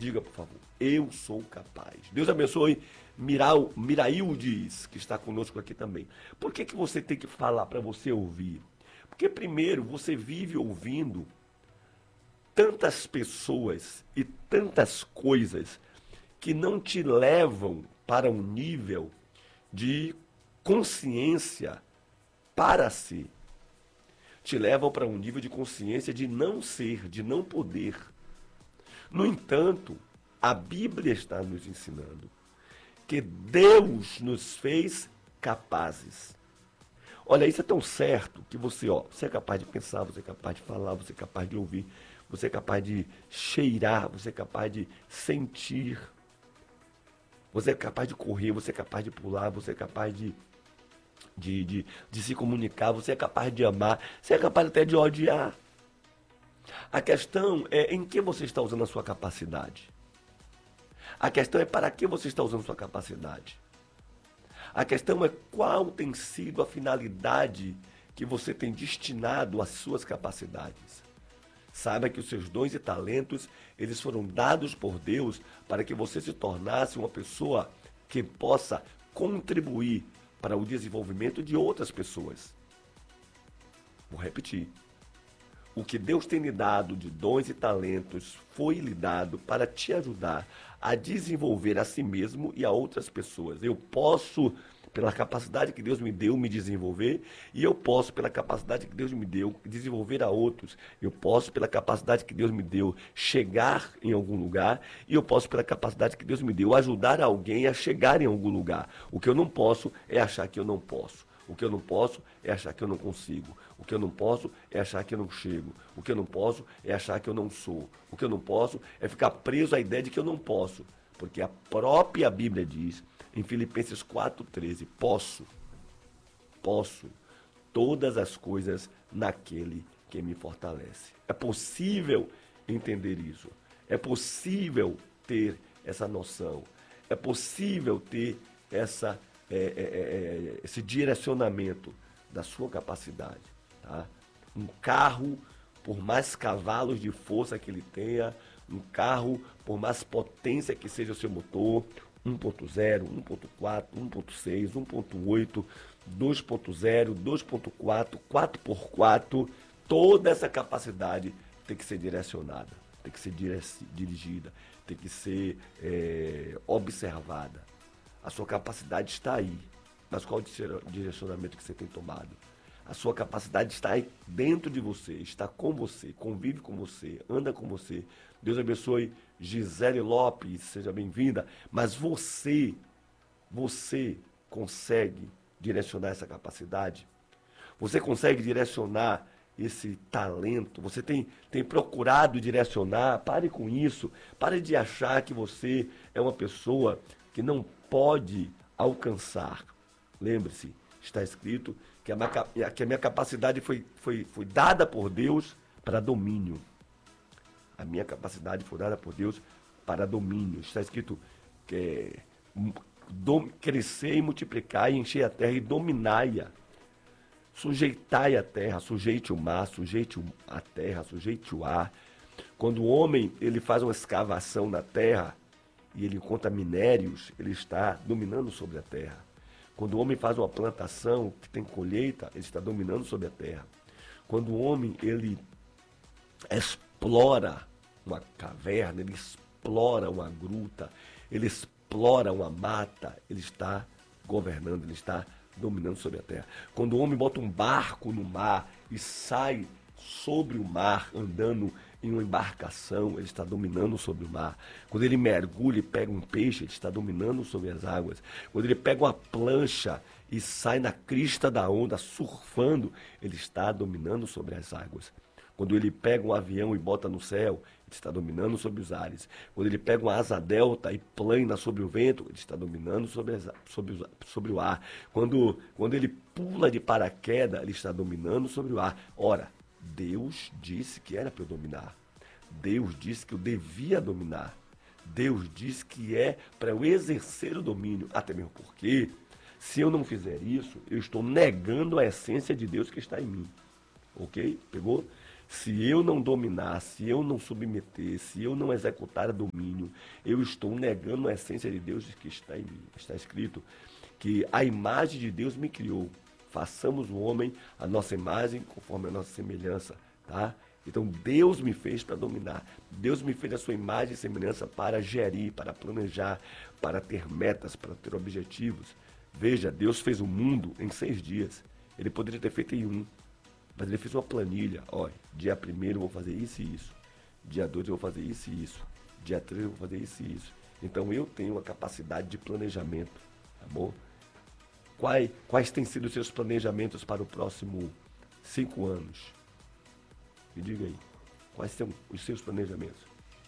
Diga, por favor, eu sou capaz. Deus abençoe Miraildes, que está conosco aqui também. Por que você tem que falar para você ouvir? Porque primeiro você vive ouvindo tantas pessoas e tantas coisas que não te levam para um nível de consciência para si. Te levam para um nível de consciência de não ser, de não poder. No entanto, a Bíblia está nos ensinando que Deus nos fez capazes. Olha, isso é tão certo que você é capaz de pensar, você é capaz de falar, você é capaz de ouvir, você é capaz de cheirar, você é capaz de sentir, você é capaz de correr, você é capaz de pular, você é capaz de se comunicar, você é capaz de amar, você é capaz até de odiar. A questão é em que você está usando a sua capacidade. A questão é para que você está usando a sua capacidade. A questão é qual tem sido a finalidade que você tem destinado às suas capacidades. Saiba que os seus dons e talentos, eles foram dados por Deus para que você se tornasse uma pessoa que possa contribuir para o desenvolvimento de outras pessoas. Vou repetir. O que Deus tem lhe dado de dons e talentos foi lhe dado para te ajudar a desenvolver a si mesmo e a outras pessoas. Eu posso, pela capacidade que Deus me deu, me desenvolver, e eu posso, pela capacidade que Deus me deu, desenvolver a outros. Eu posso, pela capacidade que Deus me deu, chegar em algum lugar, e eu posso, pela capacidade que Deus me deu, ajudar alguém a chegar em algum lugar. O que eu não posso é achar que eu não posso. O que eu não posso é achar que eu não consigo. O que eu não posso é achar que eu não chego. O que eu não posso é achar que eu não sou. O que eu não posso é ficar preso à ideia de que eu não posso. Porque a própria Bíblia diz, em Filipenses 4,13, posso todas as coisas naquele que me fortalece. É possível entender isso. É possível ter essa noção. É possível ter esse direcionamento da sua capacidade. Tá? Um carro, por mais cavalos de força que ele tenha, um carro, por mais potência que seja o seu motor, 1.0, 1.4, 1.6, 1.8, 2.0, 2.4, 4x4, toda essa capacidade tem que ser direcionada, tem que ser dirigida, tem que ser observada. A sua capacidade está aí. Mas qual o direcionamento que você tem tomado? A sua capacidade está aí dentro de você, está com você, convive com você, anda com você. Deus abençoe Gisele Lopes, seja bem-vinda. Mas você consegue direcionar essa capacidade? Você consegue direcionar esse talento? Você tem procurado direcionar? Pare com isso. Pare de achar que você é uma pessoa que não pode alcançar. Lembre-se, está escrito que a minha capacidade foi dada por Deus para domínio. A minha capacidade foi dada por Deus para domínio. Está escrito que crescer e multiplicar e encher a terra e dominai-a. Sujeitai a terra, sujeite o mar, sujeite a terra, sujeite o ar. Quando o homem ele faz uma escavação na terra, e ele encontra minérios, ele está dominando sobre a terra. Quando o homem faz uma plantação que tem colheita, ele está dominando sobre a terra. Quando o homem ele explora uma caverna, ele explora uma gruta, ele explora uma mata, ele está governando, ele está dominando sobre a terra. Quando o homem bota um barco no mar e sai sobre o mar, andando em uma embarcação, ele está dominando sobre o mar. Quando ele mergulha e pega um peixe, ele está dominando sobre as águas. Quando ele pega uma plancha e sai na crista da onda, surfando, ele está dominando sobre as águas. Quando ele pega um avião e bota no céu, ele está dominando sobre os ares. Quando ele pega uma asa delta e plana sobre o vento, ele está dominando sobre o ar. Quando ele pula de paraquedas, ele está dominando sobre o ar. Ora, Deus disse que era para eu dominar. Deus disse que eu devia dominar. Deus disse que é para eu exercer o domínio. Até mesmo porque, se eu não fizer isso, eu estou negando a essência de Deus que está em mim. Ok? Pegou? Se eu não dominar, se eu não submeter, se eu não executar domínio, eu estou negando a essência de Deus que está em mim. Está escrito que a imagem de Deus me criou. Façamos o homem a nossa imagem conforme a nossa semelhança, tá? Então Deus me fez para dominar. Deus me fez a sua imagem e semelhança para gerir, para planejar, para ter metas, para ter objetivos. Veja, Deus fez o mundo em 6 dias. Ele poderia ter feito em um. Mas ele fez uma planilha, olha, dia 1º eu vou fazer isso e isso, dia 2 eu vou fazer isso e isso, dia 3 eu vou fazer isso e isso. Então eu tenho a capacidade de planejamento, tá bom? Quais têm sido os seus planejamentos para o próximo 5 anos? Me diga aí, quais são os seus planejamentos?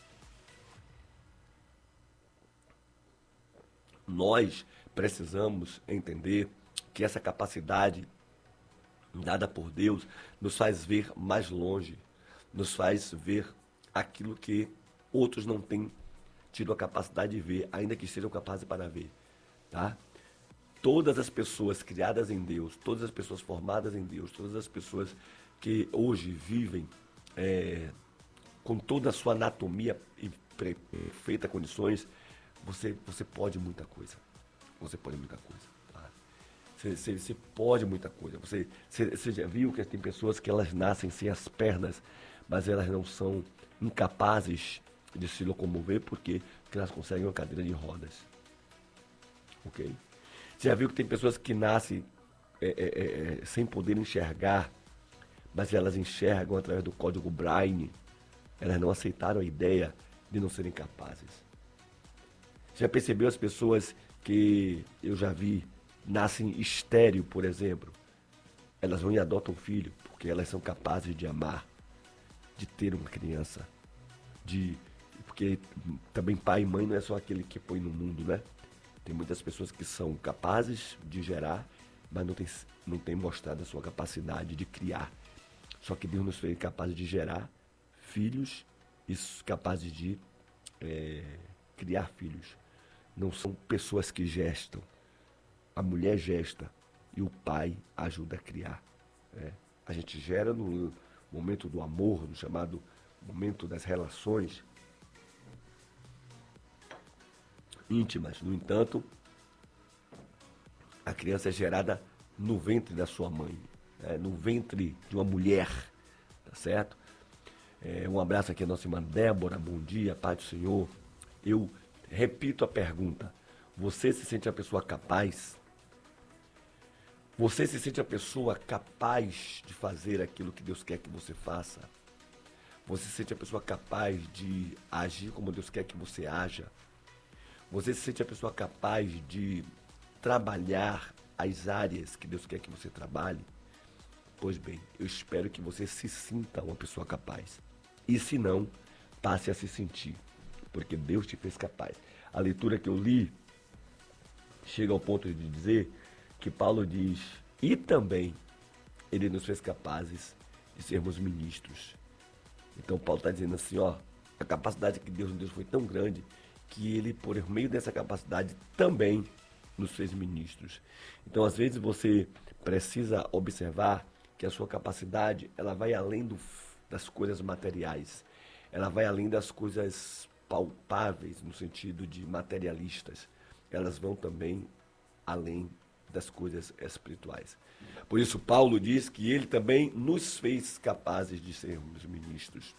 Nós precisamos entender que essa capacidade dada por Deus, nos faz ver mais longe, nos faz ver aquilo que outros não têm tido a capacidade de ver, ainda que sejam capazes para ver, tá? Todas as pessoas criadas em Deus, todas as pessoas formadas em Deus, todas as pessoas que hoje vivem com toda a sua anatomia e perfeitas condições, você pode muita coisa. Você pode muita coisa. Você pode muita coisa. Você já viu que tem pessoas que elas nascem sem as pernas, mas elas não são incapazes de se locomover porque elas conseguem uma cadeira de rodas. Ok? Você já viu que tem pessoas que nascem sem poder enxergar, mas elas enxergam através do código Braille. Elas não aceitaram a ideia de não serem capazes. Já percebeu as pessoas que eu já vi nascem estéril, por exemplo? Elas vão e adotam um filho porque elas são capazes de amar, de ter uma criança, porque também pai e mãe não é só aquele que põe no mundo, né? Tem muitas pessoas que são capazes de gerar, mas não tem mostrado a sua capacidade de criar. Só que Deus nos fez capazes de gerar filhos e capazes de criar filhos. Não são pessoas que gestam. A mulher gesta e o pai ajuda a criar. A gente gera no momento do amor, no chamado momento das relações íntimas. No entanto, a criança é gerada no ventre da sua mãe, no ventre de uma mulher, tá certo? Um abraço aqui à nossa irmã Débora, bom dia, Pai do Senhor. Eu repito a pergunta, você se sente a pessoa capaz? Você se sente a pessoa capaz de fazer aquilo que Deus quer que você faça? Você se sente a pessoa capaz de agir como Deus quer que você haja? Você se sente a pessoa capaz de trabalhar as áreas que Deus quer que você trabalhe? Pois bem, eu espero que você se sinta uma pessoa capaz. E se não, passe a se sentir, porque Deus te fez capaz. A leitura que eu li chega ao ponto de dizer que Paulo diz, e também ele nos fez capazes de sermos ministros. Então Paulo está dizendo assim, ó, a capacidade que Deus nos deu foi tão grande que ele, por meio dessa capacidade, também nos fez ministros. Então, às vezes, você precisa observar que a sua capacidade, ela vai além das coisas materiais. Ela vai além das coisas palpáveis, no sentido de materialistas. Elas vão também além das coisas espirituais. Por isso, Paulo diz que ele também nos fez capazes de sermos ministros.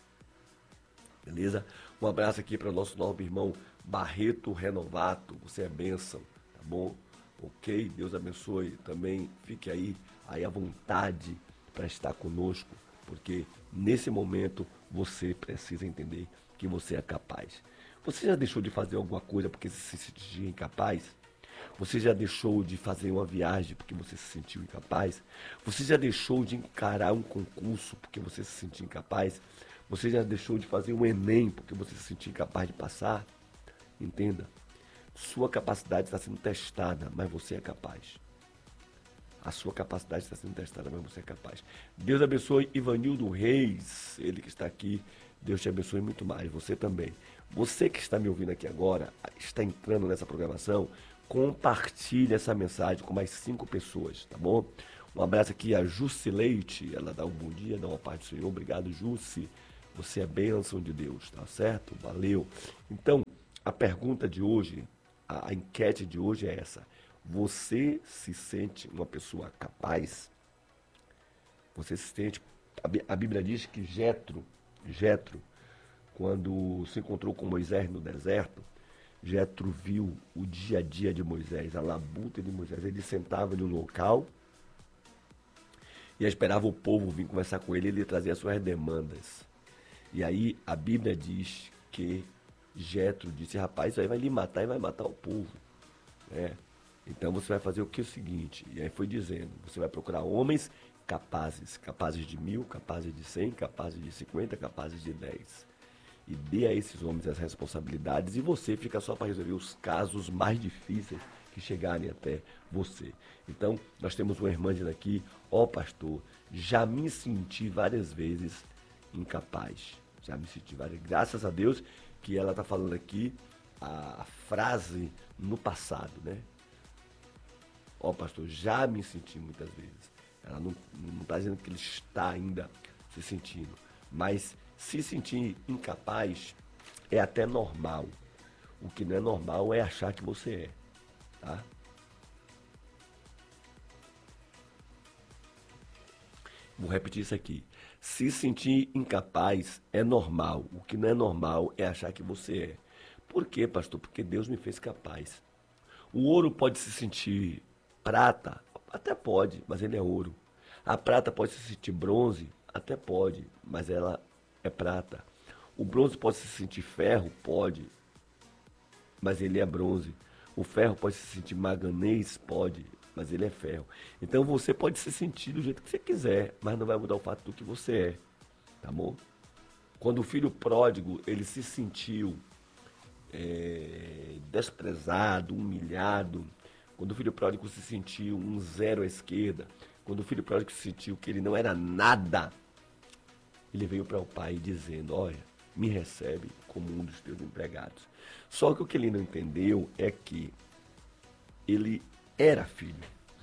Beleza? Um abraço aqui para o nosso novo irmão Barreto Renovato. Você é bênção, tá bom? Ok? Deus abençoe. Também fique aí à vontade para estar conosco, porque nesse momento você precisa entender que você é capaz. Você já deixou de fazer alguma coisa porque se sentiu incapaz? Você já deixou de fazer uma viagem porque você se sentiu incapaz? Você já deixou de encarar um concurso porque você se sentiu incapaz? Você já deixou de fazer um Enem porque você se sentiu incapaz de passar? Entenda, sua capacidade está sendo testada, mas você é capaz. A sua capacidade está sendo testada, mas você é capaz. Deus abençoe Ivanildo Reis, ele que está aqui. Deus te abençoe muito mais, você também. Você que está me ouvindo aqui agora, está entrando nessa programação, compartilhe essa mensagem com mais 5 pessoas, tá bom? Um abraço aqui a Jussi Leite, ela dá um bom dia, dá uma paz do Senhor. Obrigado, Jussi. Você é bênção de Deus, tá certo? Valeu. Então, a pergunta de hoje, a enquete de hoje é essa. Você se sente uma pessoa capaz? Você se sente... A Bíblia diz que Jetro, quando se encontrou com Moisés no deserto, Jetro viu o dia a dia de Moisés, a labuta de Moisés. Ele sentava no local e esperava o povo vir conversar com ele e ele trazia suas demandas. E aí a Bíblia diz que Jetro disse, rapaz, isso aí vai lhe matar e vai matar o povo. Né? Então você vai fazer o que? O seguinte, e aí foi dizendo, você vai procurar homens capazes, capazes de 1000, capazes de 100, capazes de 50, capazes de 10. E dê a esses homens as responsabilidades e você fica só para resolver os casos mais difíceis que chegarem até você. Então, nós temos uma irmã dizendo aqui, ó pastor, já me senti várias vezes incapaz. Já me senti várias vezes. Graças a Deus que ela está falando aqui a frase no passado, né? Ó pastor, já me senti muitas vezes. Ela não está dizendo que ele está ainda se sentindo, mas se sentir incapaz é até normal. O que não é normal é achar que você é, tá? Vou repetir isso aqui. Se sentir incapaz é normal. O que não é normal é achar que você é. Por quê, pastor? Porque Deus me fez capaz. O ouro pode se sentir prata? Até pode, mas ele é ouro. A prata pode se sentir bronze? Até pode, mas ela é prata. O bronze pode se sentir ferro? Pode, mas ele é bronze. O ferro pode se sentir manganês? Pode, mas ele é ferro. Então você pode se sentir do jeito que você quiser, mas não vai mudar o fato do que você é, tá bom? Quando o filho pródigo, ele se sentiu desprezado, humilhado, quando o filho pródigo se sentiu um zero à esquerda, quando o filho pródigo se sentiu que ele não era nada, ele veio para o pai dizendo, olha, me recebe como um dos teus empregados. Só que o que ele não entendeu é que ele era filho.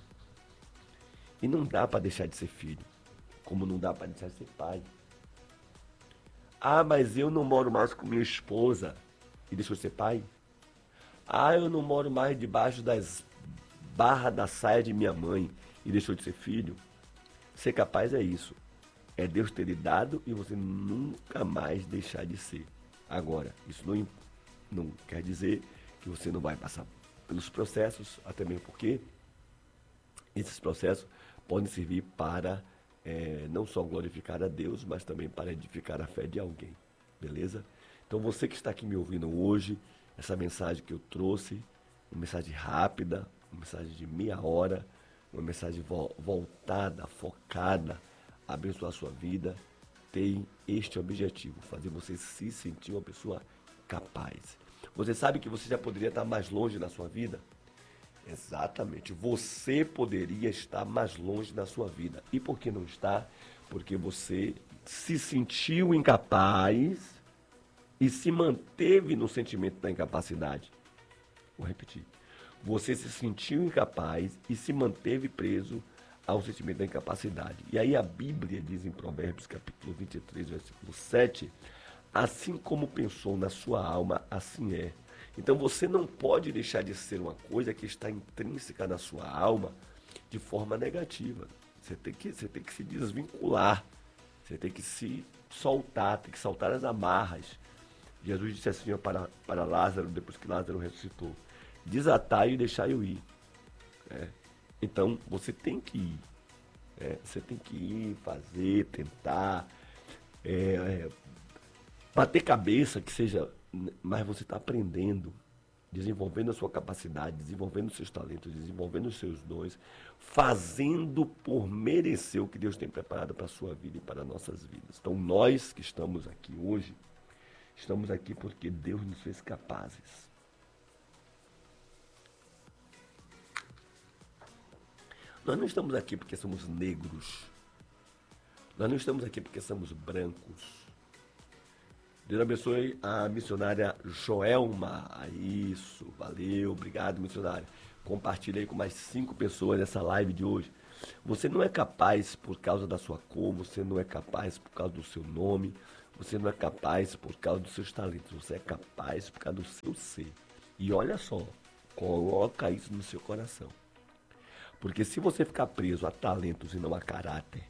E não dá para deixar de ser filho, como não dá para deixar de ser pai. Ah, mas eu não moro mais com minha esposa e deixou de ser pai? Ah, eu não moro mais debaixo das barras da saia de minha mãe e deixou de ser filho? Ser capaz é isso. É Deus ter lhe dado e você nunca mais deixar de ser. Agora, isso não quer dizer que você não vai passar pelos processos, até mesmo porque esses processos podem servir para não só glorificar a Deus, mas também para edificar a fé de alguém. Beleza? Então você que está aqui me ouvindo hoje, essa mensagem que eu trouxe, uma mensagem rápida, uma mensagem de meia hora, uma mensagem voltada, focada, a abençoar a sua vida, tem este objetivo, fazer você se sentir uma pessoa capaz. Você sabe que você já poderia estar mais longe na sua vida? Exatamente, você poderia estar mais longe na sua vida. E por que não está? Porque você se sentiu incapaz e se manteve no sentimento da incapacidade. Vou repetir. Você se sentiu incapaz e se manteve preso ao sentimento da incapacidade. E aí a Bíblia diz em Provérbios, capítulo 23, versículo 7, assim como pensou na sua alma, assim é. Então você não pode deixar de ser uma coisa que está intrínseca na sua alma de forma negativa. Você tem que se desvincular, você tem que se soltar, tem que soltar as amarras. Jesus disse assim para Lázaro, depois que Lázaro ressuscitou, desatai e deixai eu ir. Então você tem que ir. Você tem que ir, fazer, tentar, bater cabeça, que seja, mas você está aprendendo, desenvolvendo a sua capacidade, desenvolvendo os seus talentos, desenvolvendo os seus dons, fazendo por merecer o que Deus tem preparado para a sua vida e para nossas vidas. Então nós que estamos aqui hoje, estamos aqui porque Deus nos fez capazes. Nós não estamos aqui porque somos negros. Nós não estamos aqui porque somos brancos. Deus abençoe a missionária Joelma. Isso, valeu, obrigado, missionária. Compartilhei com mais 5 pessoas essa live de hoje. Você não é capaz por causa da sua cor, você não é capaz por causa do seu nome, você não é capaz por causa dos seus talentos, você é capaz por causa do seu ser. E olha só, coloca isso no seu coração. Porque se você ficar preso a talentos e não a caráter,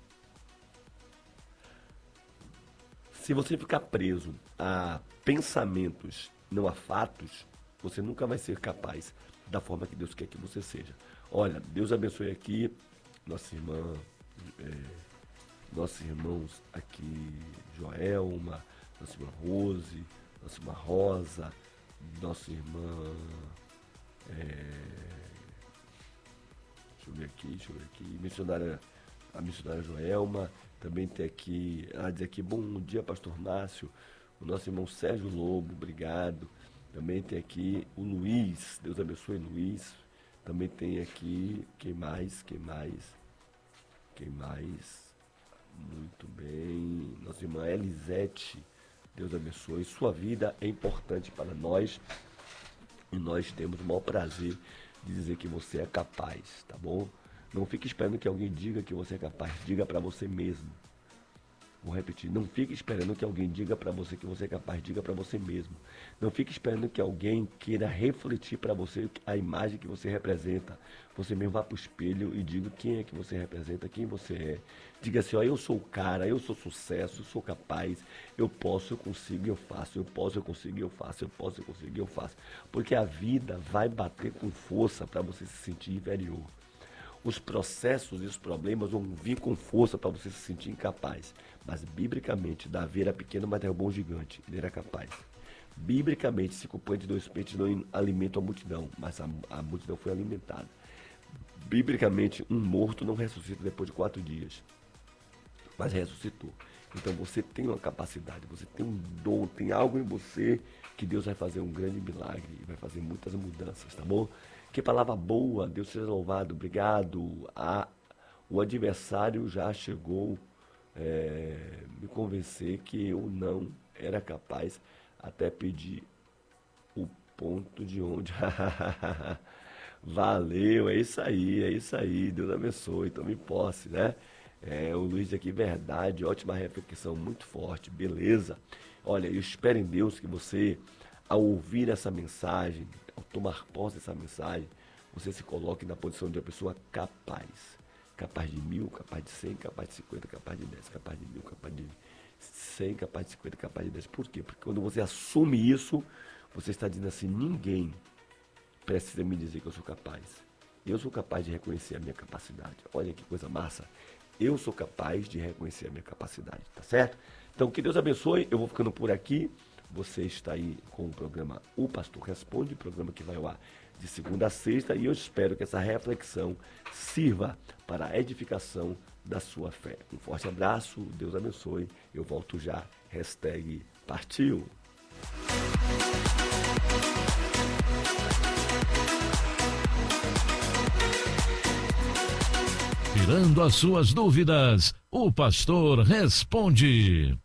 se você ficar preso a pensamentos, não a fatos, você nunca vai ser capaz da forma que Deus quer que você seja. Olha, Deus abençoe aqui nossa irmã, nossos irmãos aqui, Joelma, nossa irmã Rose, nossa irmã Rosa, nossa irmã, deixa eu ver aqui, a missionária Joelma, também tem aqui, ela diz aqui, bom dia, pastor Márcio, o nosso irmão Sérgio Lobo, obrigado. Também tem aqui o Luiz, Deus abençoe Luiz. Também tem aqui, quem mais? Muito bem. Nossa irmã Elisete, Deus abençoe. Sua vida é importante para nós e nós temos o maior prazer de dizer que você é capaz, tá bom? Não fique esperando que alguém diga que você é capaz, diga para você mesmo. Vou repetir, não fique esperando que alguém diga para você que você é capaz, diga para você mesmo. Não fique esperando que alguém queira refletir para você a imagem que você representa. Você mesmo vá para o espelho e diga quem é que você representa, quem você é. Diga assim, ó, eu sou o cara, eu sou sucesso, eu sou capaz, eu posso, eu consigo, eu faço, eu posso, eu consigo, eu faço, eu posso, eu consigo, eu faço. Porque a vida vai bater com força para você se sentir inferior. Os processos e os problemas vão vir com força para você se sentir incapaz. Mas, biblicamente, Davi era pequeno, mas derrubou um gigante. Ele era capaz. Biblicamente, 5 pães e 2 peixes não alimentam a multidão, mas a multidão foi alimentada. Biblicamente, um morto não ressuscita depois de 4 dias, mas ressuscitou. Então, você tem uma capacidade, você tem um dom, tem algo em você que Deus vai fazer um grande milagre e vai fazer muitas mudanças, tá bom? Que palavra boa, Deus seja louvado, obrigado. O adversário já chegou me convencer que eu não era capaz, até pedir o ponto de onde. Valeu, é isso aí, Deus abençoe, tome posse, né? O Luiz aqui, verdade, ótima reflexão, muito forte, beleza. Olha, eu espero em Deus que você, ao ouvir essa mensagem, ao tomar posse dessa mensagem, você se coloque na posição de uma pessoa capaz. Capaz de 1000, capaz de 100, capaz de 50, capaz de 10, capaz de 1000, capaz de 100, capaz de 50, capaz de 10. Por quê? Porque quando você assume isso, você está dizendo assim, ninguém precisa me dizer que eu sou capaz. Eu sou capaz de reconhecer a minha capacidade. Olha que coisa massa. Eu sou capaz de reconhecer a minha capacidade, tá certo? Então, que Deus abençoe. Eu vou ficando por aqui. Você está aí com o programa O Pastor Responde, programa que vai ao ar de segunda a sexta, e eu espero que essa reflexão sirva para a edificação da sua fé. Um forte abraço, Deus abençoe. Eu volto já. #partiu. Tirando as suas dúvidas, o pastor responde.